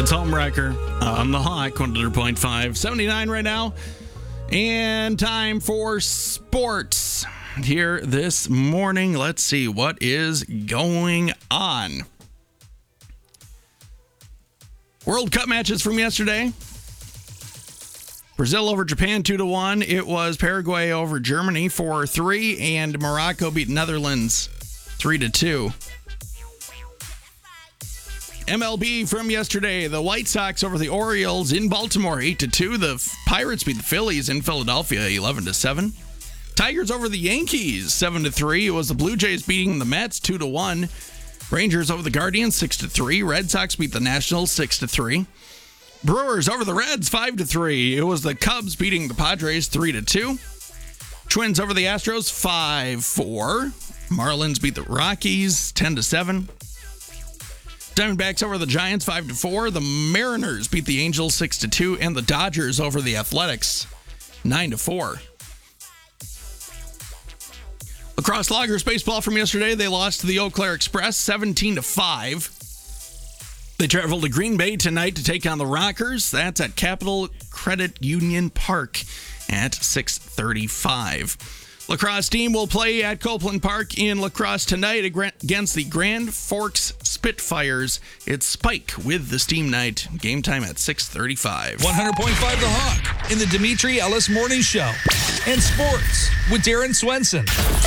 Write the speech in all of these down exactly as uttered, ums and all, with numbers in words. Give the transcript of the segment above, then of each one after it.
It's Homewrecker on the Hawk, one hundred point five. seventy-nine right now. And time for sports here this morning. Let's see what is going on. World Cup matches from yesterday. Brazil over Japan two to one. It was Paraguay over Germany four three. And Morocco beat Netherlands three to two. M L B from yesterday. The White Sox over the Orioles in Baltimore eight to two. The Pirates beat the Phillies in Philadelphia eleven to seven. Tigers over the Yankees seven to three. It was the Blue Jays beating the Mets two to one. Rangers over the Guardians six to three. Red Sox beat the Nationals six to three. Brewers over the Reds five to three. It was the Cubs beating the Padres three to two. Twins over the Astros five four. Marlins beat the Rockies ten to seven. Diamondbacks over the Giants five to four. The Mariners beat the Angels six to two. And the Dodgers over the Athletics nine to four. Lacrosse Loggers baseball from yesterday. They lost to the Eau Claire Express seventeen to five. They travel to Green Bay tonight to take on the Rockers. That's at Capital Credit Union Park at six thirty-five. Lacrosse team will play at Copeland Park in La Crosse tonight against the Grand Forks Spitfires. It's Spike with the Steam Night. Game time at six thirty-five. one hundred point five The Hawk in the Dimitri Ellis Morning Show. And sports with Darren Swenson.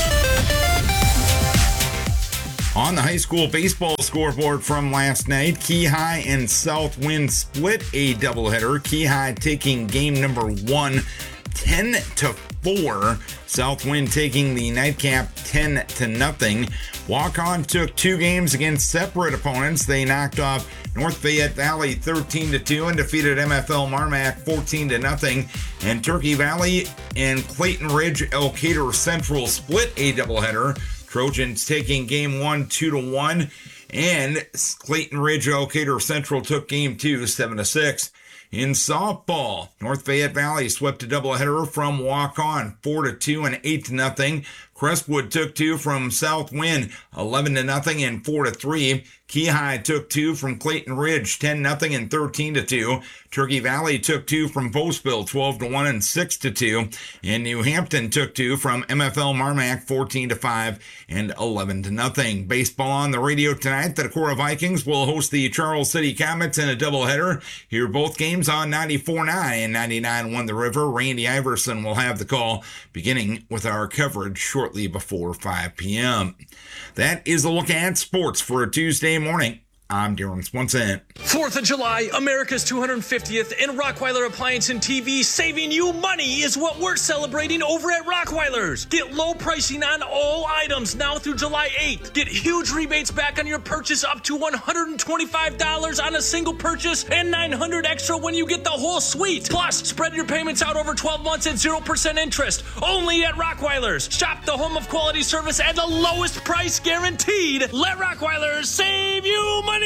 On the high school baseball scoreboard from last night, Key High and Southwind split a doubleheader. Key High taking game number one, ten to four. Southwind taking the nightcap ten to nothing. Walk-On took two games against separate opponents. They knocked off North Fayette Valley thirteen to two and defeated M F L Marmac fourteen to nothing. And Turkey Valley and Clayton Ridge Elkader Central split a doubleheader. Trojans taking game one two to one, and Clayton Ridge Elkader Central took game two seven to six. In softball, North Fayette Valley swept a doubleheader from Walk-On four to two and eight to nothing. Crestwood took two from Southwind eleven to nothing and four to three. Key High took two from Clayton Ridge ten nothing and thirteen to two. Turkey Valley took two from Postville twelve to one and six to two. And New Hampton took two from M F L Marmac fourteen to five and eleven to nothing. Baseball on the radio tonight. The Decorah Vikings will host the Charles City Comets in a doubleheader. Hear both games on ninety-four point nine and ninety-nine point one The River. Randy Iverson will have the call, beginning with our coverage shortly before five p.m. That is a look at sports for a Tuesday morning. I'm Darren Swenson. fourth of July, America's two hundred fiftieth, and Rockweiler Appliance and T V saving you money is what we're celebrating over at Rockweiler's. Get low pricing on all items now through July eighth. Get huge rebates back on your purchase up to one hundred twenty-five dollars on a single purchase and nine hundred dollars extra when you get the whole suite. Plus, spread your payments out over twelve months at zero percent interest. Only at Rockweiler's. Shop the home of quality service at the lowest price guaranteed. Let Rockweiler's save you money.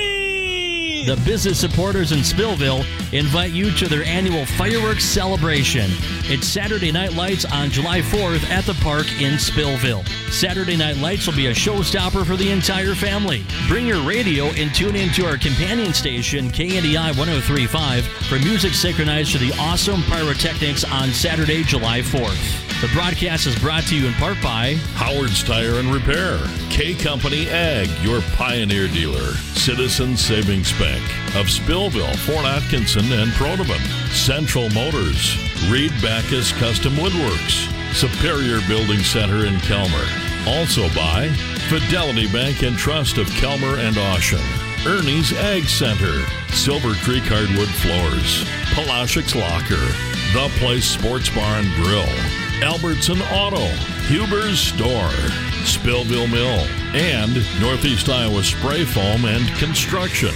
The business supporters in Spillville invite you to their annual fireworks celebration. It's Saturday Night Lights on July fourth at the park in Spillville. Saturday Night Lights will be a showstopper for the entire family. Bring your radio and tune into our companion station, K N D I one oh three point five, for music synchronized to the awesome pyrotechnics on Saturday, July fourth. The broadcast is brought to you in part by Howard's Tire and Repair, K Company Ag, your Pioneer dealer, Citizen Savings Bank of Spillville, Fort Atkinson, and Pronovan, Central Motors, Reed Backus Custom Woodworks, Superior Building Center in Kelmer. Also by Fidelity Bank and Trust of Kelmer and Ocean, Ernie's Ag Center, Silver Creek Hardwood Floors, Palashik's Locker, The Place Sports Bar and Grill, Albertson Auto, Huber's Store, Spillville Mill, and Northeast Iowa Spray Foam and Construction.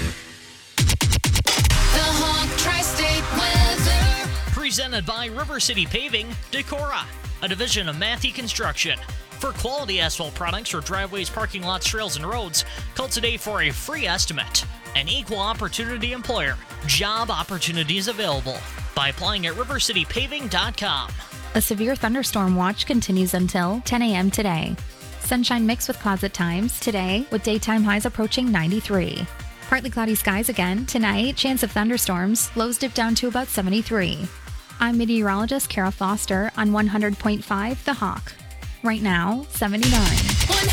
The Hawk Tri-State Weather. Presented by River City Paving, Decorah, a division of Matthew Construction. For quality asphalt products for driveways, parking lots, trails, and roads, call today for a free estimate. An equal opportunity employer. Job opportunities available by applying at river city paving dot com. A severe thunderstorm watch continues until ten a.m. today. Sunshine mixed with cloud at times today with daytime highs approaching ninety-three. Partly cloudy skies again. Tonight, chance of thunderstorms. Lows dip down to about seventy-three. I'm meteorologist Kara Foster on one hundred point five The Hawk. Right now, seventy-nine.